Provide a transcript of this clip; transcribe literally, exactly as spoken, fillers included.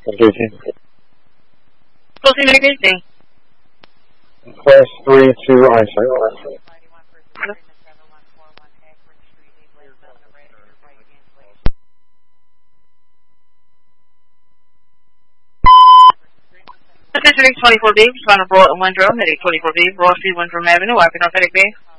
Engaging. Closing engaging. Class three to Einstein. Attention twenty-four B, responding Broad and Windrow, heading twenty-four B, Broad Street, Windrow Avenue, African Authentic Bay.